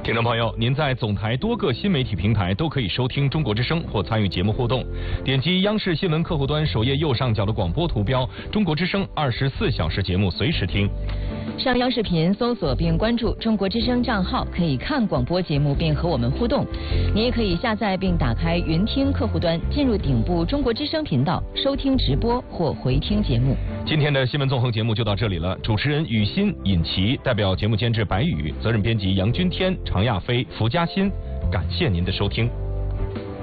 听众朋友，您在总台多个新媒体平台都可以收听中国之声或参与节目互动。点击央视新闻客户端首页右上角的广播图标，中国之声24小时节目随时听。 上央视频搜索并关注中国之声账号，可以看广播节目并和我们互动。你也可以下载并打开云听客户端，进入顶部中国之声频道，收听直播或回听节目。 今天的新闻纵横节目就到这里了，主持人雨欣、尹奇，代表节目监制白宇，责任编辑杨君天、常亚飞、福嘉欣，感谢您的收听。